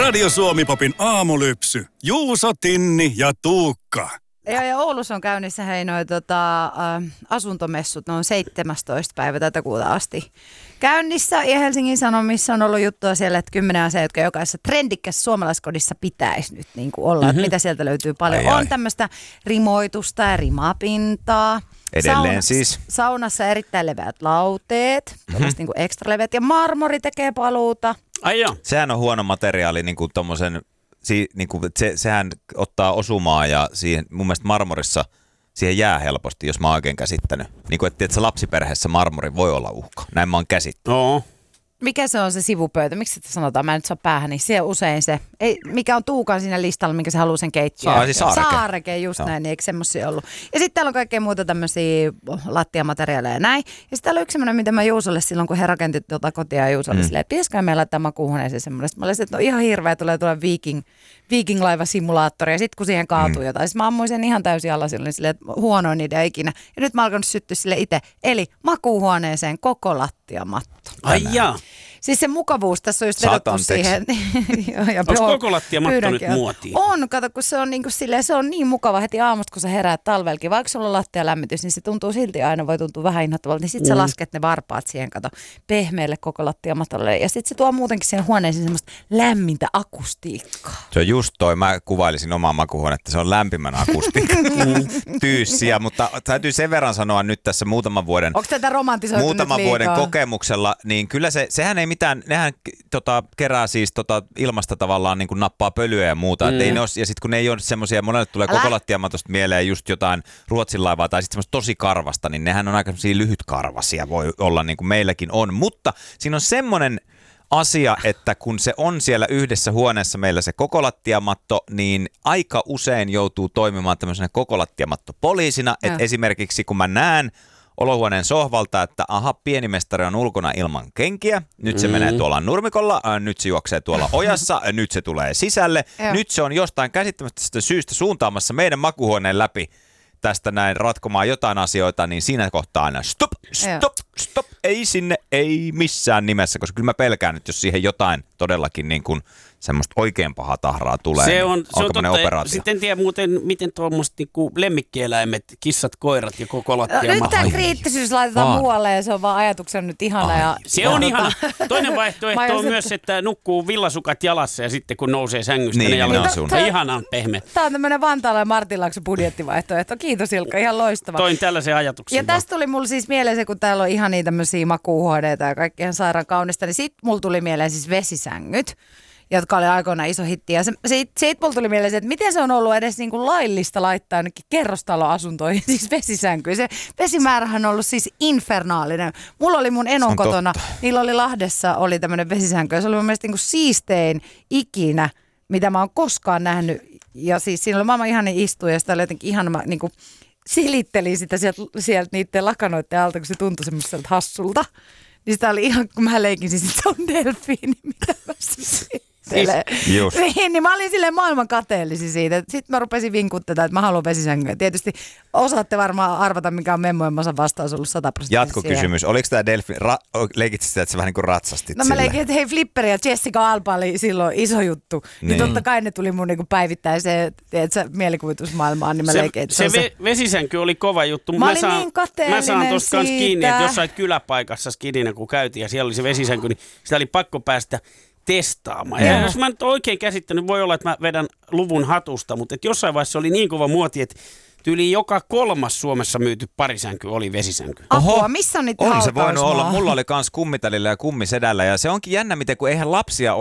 Radio Suomi-popin aamulypsy. Juuso, Tinni ja Tuukka. Ja Oulussa on käynnissä asuntomessut, ne on 17. päivä tätä kuuta asti käynnissä. Ja Helsingin Sanomissa on ollut juttua siellä, että 10 asiaa, jotka jokaisessa trendikkässä suomalaiskodissa pitäisi nyt niin kuin olla. Että mitä sieltä löytyy paljon. On tämmöistä rimoitusta ja rimapintaa. Edelleen siis. Saunassa erittäin leveät lauteet, niin kuin ekstra leveät, ja marmori tekee paluuta. Ai joo. Sehän on huono materiaali, niin kuin tommosen, sehän ottaa osumaa ja siihen, mun mielestä marmorissa siihen jää helposti, jos mä oon oikein käsittänyt. Niin kuin, että lapsiperheessä marmori voi olla uhka. Näin mä oon käsittänyt. No. Mikä se on se sivupöytä? Miksi sitä sanotaan? Mä en nyt saa päähän, niin se on usein se. Mikä on Tuukan siinä listalla, minkä se haluaa sen keittiöön? Saareke, just näin, niin eikö semmosia ollut? Ja sitten täällä on kaikkea muuta tämmöisiä lattiamateriaaleja ja näin. Ja sitten täällä on yksi semmoinen, mitä mä Juusolle silloin, kun he rakentti tuota kotia Juusolle silleen, että pitäisikö meillä laittaa makuuhuoneeseen semmoinen. Sitten mä olisin, että no ihan hirveä, tulee Viking-laivasimulaattori ja sitten kun siihen kaatuu jotain. Sitten mä ammuin sen ihan täysin alla silleen, että huonoin idea ikinä. Ja nyt mä alkanut syttyä sille itse. Eli makuuhuoneeseen koko lattiamatto. Ai jaa. Siis se mukavuus tässä on just vedottu siihen. Onko koko lattiamatto nyt muotia? On, kato, kun se on, niin kuin silleen, se on niin mukava heti aamusta, kun sä heräät talvelkin. Vaikka sulla on lattialämmitys, niin se tuntuu silti aina, voi tuntua vähän inhottavalta. Niin sit sä lasket ne varpaat siihen, kato, pehmeälle koko lattiamatolle. Ja sit se tuo muutenkin siihen huoneeseen semmoista lämmintä akustiikkaa. Se on just toi, mä kuvailisin omaa makuuhuonetta, se on lämpimän akustiikka tyyssiä, mutta täytyy sen verran sanoa nyt tässä muutaman vuoden kokemuksella, niin kyllä sehän ei mitään, nehän kerää siis ilmasta tavallaan niin kuin nappaa pölyä ja muuta, et ei ne ole, ja sitten kun ne ei ole semmoisia, monelle tulee koko lattiamatosta mieleen just jotain Ruotsin laivaa tai sitten semmoista tosi karvasta, niin nehän on aika semmoisia lyhytkarvasia, voi olla niin kuin meilläkin on, mutta siinä on semmoinen asia, että kun se on siellä yhdessä huoneessa meillä se kokolattiamatto, niin aika usein joutuu toimimaan tämmöisenä kokolattiamattopoliisina, että esimerkiksi kun mä näen olohuoneen sohvalta, että aha, pienimestari on ulkona ilman kenkiä, nyt se menee tuolla nurmikolla, nyt se juoksee tuolla ojassa, nyt se tulee sisälle, nyt se on jostain käsittämättömästä syystä suuntaamassa meidän makuuhuoneen läpi tästä näin ratkomaan jotain asioita, niin siinä kohtaa aina stop, ei sinne, ei missään nimessä, koska kyllä mä pelkään nyt, jos siihen jotain todellakin niin kuin semmoista oikein pahaa tahraa tulee. Se on totta. Operaatio? Sitten en tiedä muuten, miten tuommoiset niinku lemmikkieläimet, kissat, koirat ja koko lattiamatto. Nyt tämä kriittisyys laitetaan muualle ja se on vaan ajatuksena nyt ihana. Ja se on ihana. Toinen vaihtoehto on myös, että nukkuu villasukat jalassa ja sitten kun nousee sängystä, niin, ne jalat on ihanaan pehmeä. Tämä on tämmöinen Vantaalla ja Martinlaakson budjettivaihtoehto. Kiitos Ilkka, ihan loistava. Toin tällaisen ajatuksen. Ja tästä tuli mulle siis mieleen se, kun täällä on ihan niitä tämmöisiä makuuhuoneita ja kaikki ihan sairaan kaunista, niin sitten mulle tuli mieleen siis vesisängyt, jotka oli aikoinaan iso hitti. Ja siitä mulle tuli mieleen se, että miten se on ollut edes niin kuin laillista laittaa jonnekin kerrostaloasuntoihin, siis vesisänkyyn. Se vesimäärähän on ollut siis infernaalinen. Mulla oli mun enon kotona, niillä oli Lahdessa oli tämmöinen vesisänky. Se oli mun mielestä niin kuin siistein ikinä, mitä mä oon koskaan nähnyt. Ja siis siinä oli maailman ihanin istuja ja sitä oli jotenkin ihan niin kuin silittelin sitä sieltä niiden lakanoiden alta, kun se tuntui semmoiselta hassulta. Niin sitä oli ihan, kun mä leikin siis, että se on delfiini, mitä mä niin mä olin silleen maailman kateellisi siitä. Sitten mä rupesin vinkuttamaan, että mä haluan vesisänkyä. Tietysti osaatte varmaan arvata, mikä on Memmojen Masan vastaus ollut 100%. Jatkokysymys. Oliko tämä delfiini, leikit sitä, että sä vähän niin kuin ratsastit No mä leikin, että hei Flipperi ja Jessica Alba oli silloin iso juttu. Niin totta kai ne tuli mun niin päivittäiseen mielikuvitusmaailmaan, niin mä leikin. Se vesisänky oli kova juttu. Mä olin niin kateellinen mä saan tosta kans kiinni, että jossain kyläpaikassa skidinä kun käytiin ja siellä oli se vesisänky, niin sitä oli pakko päästä testaamaan. Ja jos mä nyt oikein käsittänyt, voi olla, että mä vedän luvun hatusta, mutta että jossain vaiheessa oli niin kova muoti, että tyyli joka 3. Suomessa myyty parisänky oli vesisänky. Apua, missä on niitä on se voinut olla. Mulla oli kans kummitalilla ja kummisedällä ja se onkin jännä, miten kun eihän lapsia